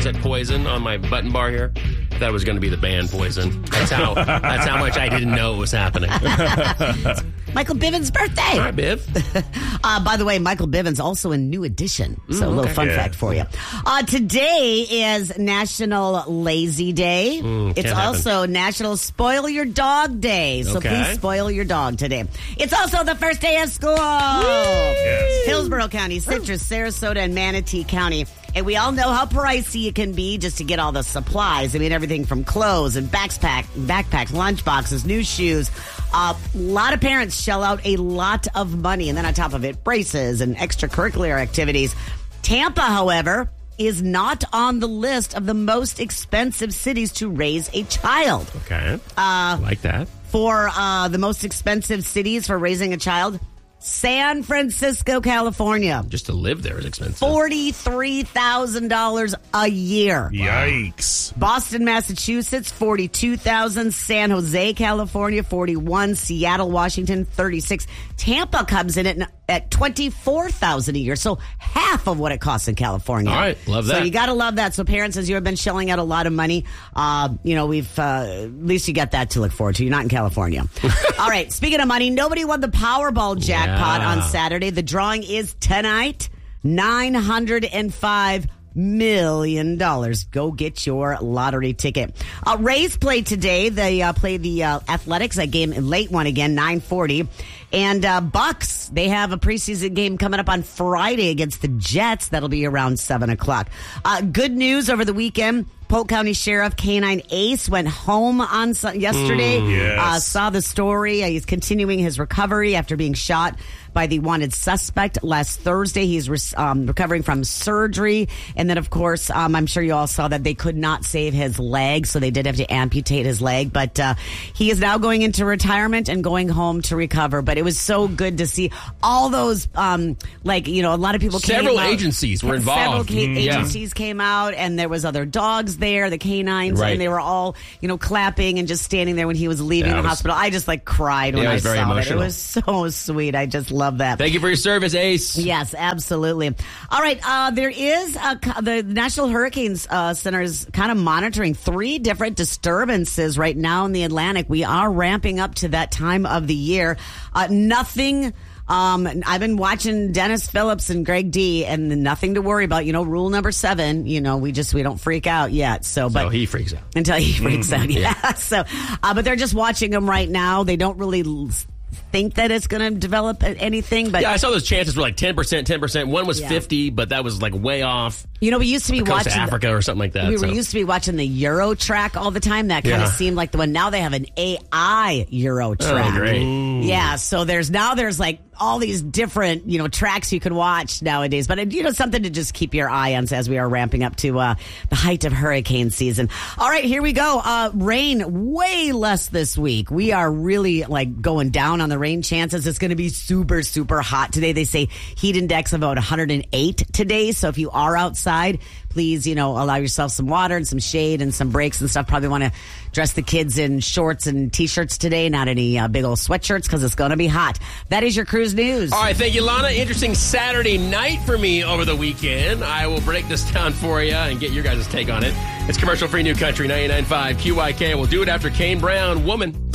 said Poison on my button bar here. That was going to be the band Poison. That's how much I didn't know it was happening. Michael Bivins' birthday. All right, Biv. By the way, Michael Bivins also in New Edition. So a little fun fact for you. Today is National Lazy Day. It's also National Spoil Your Dog Day. So please spoil your dog today. It's also the first day of school. Yes. Hillsborough County, Citrus, Sarasota, and Manatee County. And we all know how pricey it can be just to get all the supplies. I mean, everything from clothes and backpacks, lunch boxes, new shoes. A lot of parents shell out a lot of money. And then on top of it, braces and extracurricular activities. Tampa, however, is not on the list of the most expensive cities to raise a child. Okay. Like that. For the most expensive cities for raising a child, San Francisco, California. Just to live there is expensive. $43,000 a year. Yikes. Boston, Massachusetts, $42,000. San Jose, California, $41,000. Seattle, Washington, $36,000. Tampa comes in at $24,000 a year, so half of what it costs in California. All right, love that. So you got to love that. So parents, as you have been shelling out a lot of money, we've at least you got that to look forward to. You're not in California. All right, speaking of money, nobody won the Powerball jackpot on Saturday. The drawing is tonight, $905 million. Go get your lottery ticket. Rays play today. They play the Athletics. That game, late one again, 9:40. And Bucks, they have a preseason game coming up on Friday against the Jets. That'll be around 7 o'clock. Good news over the weekend. Polk County Sheriff Canine Ace went home on yesterday. Yes. Saw the story. He's continuing his recovery after being shot by the wanted suspect last Thursday. He's recovering from surgery. And then, of course, I'm sure you all saw that they could not save his leg, so they did have to amputate his leg. But he is now going into retirement and going home to recover. But it was so good to see all those, a lot of people came out. Several agencies were involved. Several agencies came out, and there was other dogs there, the canines, and they were all, clapping and just standing there when he was leaving the hospital. I just cried when I saw it. It was so sweet. I just love that. Thank you for your service, Ace. Yes, absolutely. All right, there is the National Hurricanes Center is kind of monitoring 3 different disturbances right now in the Atlantic. We are ramping up to that time of the year. Nothing. I've been watching Dennis Phillips and Greg D, and nothing to worry about. Rule number 7. We don't freak out yet. So he freaks out until he freaks out. Yeah. So, but they're just watching them right now. They don't really think that it's going to develop anything. But I saw those chances were 10%. One was 50, but that was way off. We used to be watching Africa or something like that. We used to be watching the Euro track all the time. That kind of seemed like the one. Now they have an AI Euro track. Oh, great. Yeah, so there's all these different, tracks you can watch nowadays. But, something to just keep your eye on as we are ramping up to the height of hurricane season. All right, here we go. Rain, way less this week. We are really, going down on the rain chances. It's going to be super, super hot today. They say heat index of about 108 today. So if you are outside, please, allow yourself some water and some shade and some breaks and stuff. Probably want to dress the kids in shorts and T-shirts today, not any big old sweatshirts because it's going to be hot. That is your cruise news. All right, thank you, Lana. Interesting Saturday night for me over the weekend. I will break this down for you and get your guys' take on it. It's commercial-free New Country 99.5 QYK. We'll do it after Kane Brown, Woman.